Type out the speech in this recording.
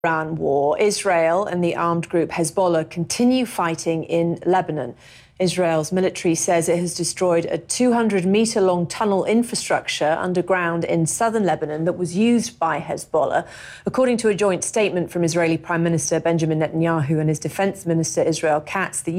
Iran war, Israel and the armed group Hezbollah continue fighting in Lebanon. Israel's military says it has destroyed a 200-metre-long tunnel infrastructure underground in southern Lebanon that was used by Hezbollah. According to a joint statement from Israeli Prime Minister Benjamin Netanyahu and his Defence Minister Israel Katz, the